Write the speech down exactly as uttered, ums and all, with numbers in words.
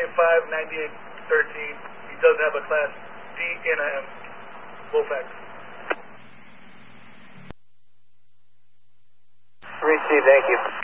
eight five, nine eight one three. He does have a Class D N I M. Bullfax. Received, thank you.